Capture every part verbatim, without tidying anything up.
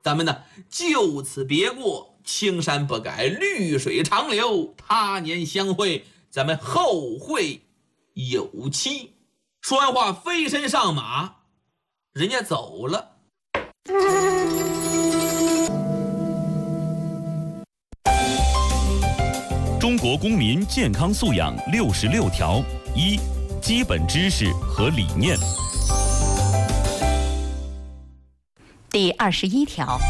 咱们呢就此别过，青山不改，绿水长流，他年相会，咱们后会有期。说完话，飞身上马，人家走了。 中国公民健康素养六十六条：一、基本知识和理念。 第二十一条，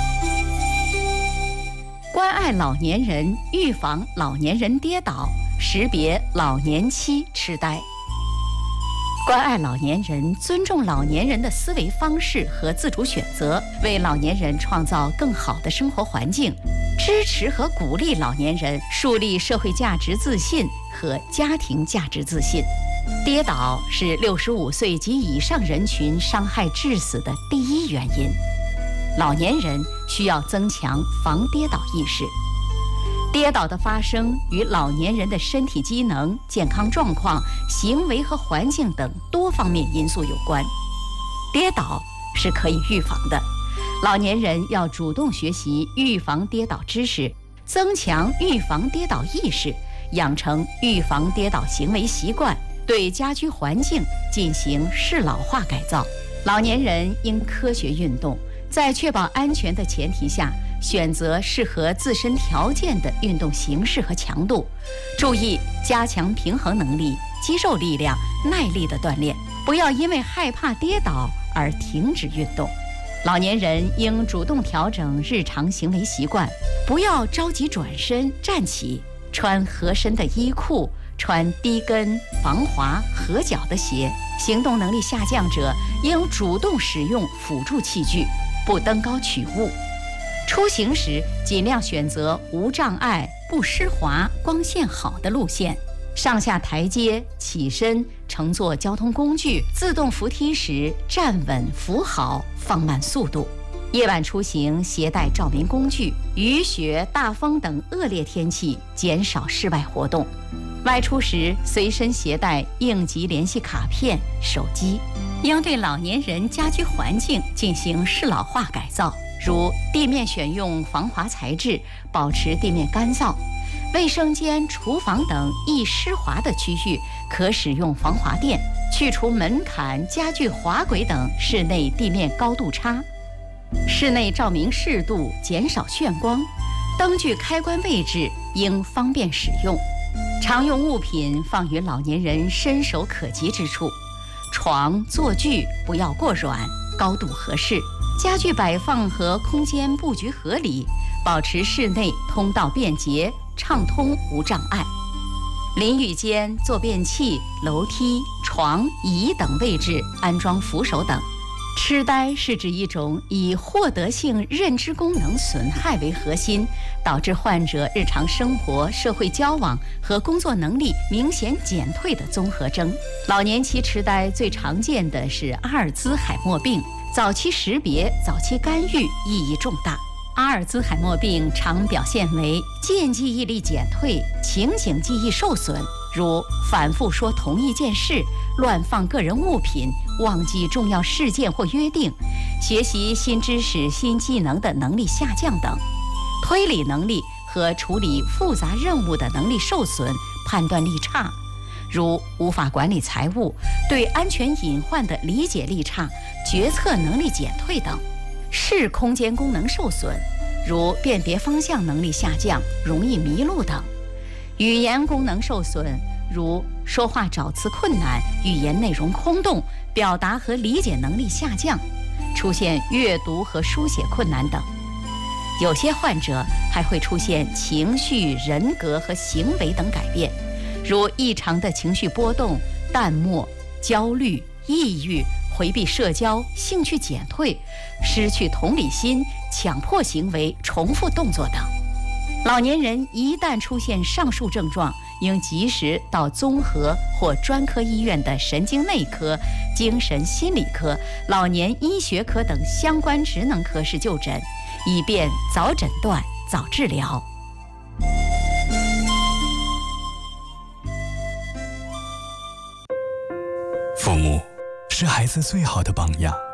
关爱老年人，预防老年人跌倒，识别老年期痴呆。关爱老年人，尊重老年人的思维方式和自主选择，为老年人创造更好的生活环境，支持和鼓励老年人树立社会价值自信和家庭价值自信。跌倒是六十五岁及以上人群伤害致死的第一原因，老年人需要增强防跌倒意识。跌倒的发生与老年人的身体机能、健康状况、行为和环境等多方面因素有关。跌倒是可以预防的，老年人要主动学习预防跌倒知识，增强预防跌倒意识，养成预防跌倒行为习惯，对家居环境进行适老化改造。老年人应科学运动，在确保安全的前提下，选择适合自身条件的运动形式和强度，注意加强平衡能力、肌肉力量、耐力的锻炼，不要因为害怕跌倒而停止运动。老年人应主动调整日常行为习惯，不要着急转身站起，穿合身的衣裤，穿低跟、防滑、合脚的鞋。行动能力下降者应主动使用辅助器具，不登高取物。出行时尽量选择无障碍、不湿滑、光线好的路线。上下台阶、起身、乘坐交通工具、自动扶梯时站稳扶好，放慢速度。夜晚出行携带照明工具，雨雪、大风等恶劣天气减少室外活动。外出时随身携带应急联系卡片、手机。应对老年人家居环境进行适老化改造，如地面选用防滑材质，保持地面干燥；卫生间、厨房等易湿滑的区域可使用防滑垫，去除门槛、家具滑轨等室内地面高度差。室内照明适度，减少眩光，灯具开关位置应方便使用。常用物品放于老年人伸手可及之处，床、坐具不要过软，高度合适。家具摆放和空间布局合理，保持室内通道便捷、畅通无障碍。淋浴间、坐便器、楼梯、床、椅等位置安装扶手等。痴呆是指一种以获得性认知功能损害为核心，导致患者日常生活、社会交往和工作能力明显减退的综合征。老年期痴呆最常见的是阿尔兹海默病，早期识别、早期干预意义重大。阿尔兹海默病常表现为近记忆力减退、情景记忆受损，如反复说同一件事、乱放个人物品、忘记重要事件或约定、学习新知识、新技能的能力下降等；推理能力和处理复杂任务的能力受损，判断力差，如无法管理财务、对安全隐患的理解力差、决策能力减退等；视空间功能受损，如辨别方向能力下降、容易迷路等；语言功能受损，如说话找词困难、语言内容空洞、表达和理解能力下降，出现阅读和书写困难等。有些患者还会出现情绪、人格和行为等改变，如异常的情绪波动、淡漠、焦虑、抑郁、回避社交、兴趣减退、失去同理心、强迫行为、重复动作等。老年人一旦出现上述症状，应及时到综合或专科医院的神经内科、精神心理科、老年医学科等相关职能科室就诊，以便早诊断、早治疗。 父母是孩子最好的榜样，